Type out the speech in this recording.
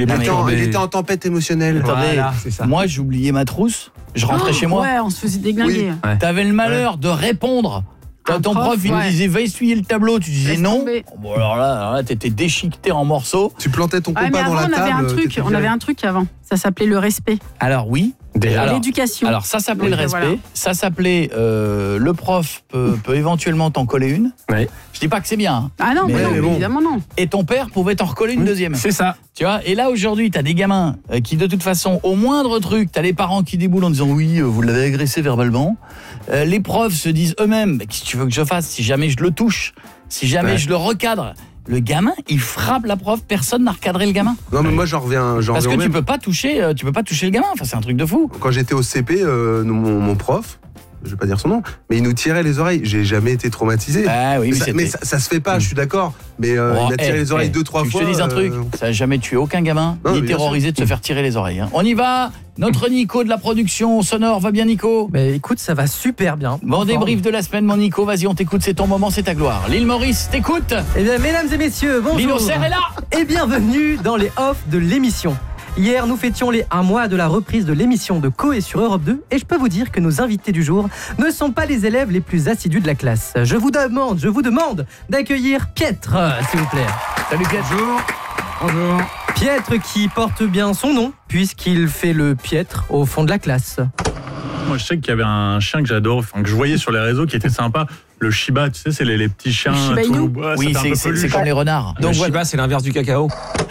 Il était en tempête émotionnelle. Voilà, c'est ça. Moi, j'oubliais ma trousse. Je rentrais chez moi. Ouais, on se faisait déglinguer. Oui. Ouais. T'avais le malheur de répondre. Ton prof, il me disait, va essuyer le tableau. Tu disais Laisse non. tomber. Bon, alors là, t'étais déchiqueté en morceaux. Tu plantais ton Ah, mais compas dans avant, la table. on avait un truc avant. Ça s'appelait le respect. Alors oui. Déjà. L'éducation. Alors ça s'appelait Oui, le respect. voilà. Ça s'appelait le prof peut éventuellement t'en coller une. Ouais. Je dis pas que c'est bien. Hein. Ah non, Mais mais bon. évidemment non. Et ton père pouvait t'en recoller une deuxième. C'est ça. Tu vois, et là aujourd'hui, t'as des gamins qui de toute façon, au moindre truc, t'as les parents qui déboulent en disant oui, vous l'avez agressé verbalement. Les profs se disent eux-mêmes, qu'est-ce que tu veux que je fasse si jamais je le touche, si jamais je le recadre. Le gamin, il frappe la prof, personne n'a recadré le gamin. Non, mais moi, j'en reviens. Parce que au tu même. peux pas toucher le gamin, enfin c'est un truc de fou. Quand j'étais au CP, mon prof, je vais pas dire son nom, mais il nous tirait les oreilles. J'ai jamais été traumatisé. Ah oui, mais ça se fait pas, je suis d'accord. Mais il a tiré les oreilles 2-3 fois. Je te dis un truc, ça n'a jamais tué aucun gamin, Non, ni mais bien terrorisé de se faire tirer les oreilles. Hein. On y va. Notre Nico de la production sonore, va bien Nico? Mais écoute, ça va super bien. Bon débrief de la semaine mon Nico, vas-y on t'écoute, c'est ton moment, c'est ta gloire. L'île Maurice t'écoute. Eh bien, mesdames et messieurs, bonjour. Lino Serre est là. Et bienvenue dans les offs de l'émission. Hier, nous fêtions les 1 mois de la reprise de l'émission de Coé sur Europe 2 et je peux vous dire que nos invités du jour ne sont pas les élèves les plus assidus de la classe. Je vous demande d'accueillir Pietre, s'il vous plaît. Salut Piètre. Bonjour. Pietre qui porte bien son nom puisqu'il fait le piètre au fond de la classe. Moi, je sais qu'il y avait un chien que j'adore, que je voyais sur les réseaux qui était sympa. Le Shiba, tu sais, c'est les petits chiens. Shiba Inu. Ouais, Oui, ça fait un peu c'est peluche. comme les renards. Donc Shiba, c'est l'inverse du cacao.